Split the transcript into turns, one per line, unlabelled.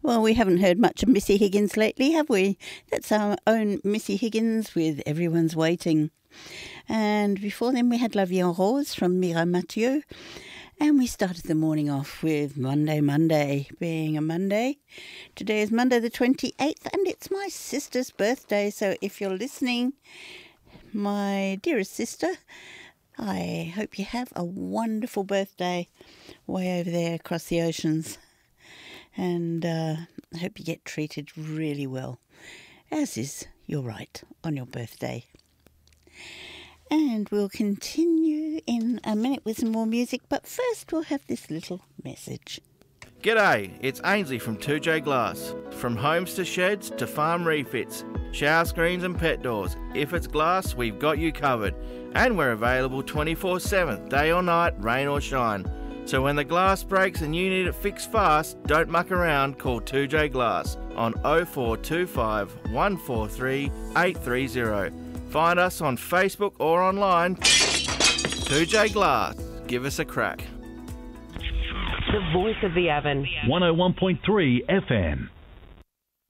Well, we haven't heard much of Missy Higgins lately, have we? That's our own Missy Higgins with Everyone's Waiting. And before then we had La Vie en Rose from Mira Mathieu. And we started the morning off with Monday, being a Monday. Today is Monday the 28th and it's my sister's birthday. So if you're listening, my dearest sister, I hope you have a wonderful birthday way over there across the oceans. And I hope you get treated really well, as is your right on your birthday. And we'll continue in a minute with some more music, but first we'll have this little message.
G'day, it's Ainsley from 2J Glass. From homes to sheds to farm refits, shower screens and pet doors. If it's glass, we've got you covered. And we're available 24/7, day or night, rain or shine. So when the glass breaks and you need it fixed fast, don't muck around, call 2J Glass on 0425 143 830. Find us on Facebook or online. 2J Glass, give us a crack.
The voice of the Avon.
101.3 FM.